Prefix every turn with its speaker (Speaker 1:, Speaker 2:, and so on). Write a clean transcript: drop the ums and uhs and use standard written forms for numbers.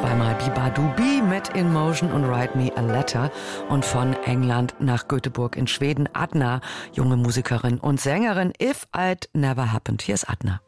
Speaker 1: zweimal Bibadubi mit In Motion und Write Me a Letter und von England nach Göteborg in Schweden Adna, junge Musikerin und Sängerin If It Never Happened. Hier ist Adna.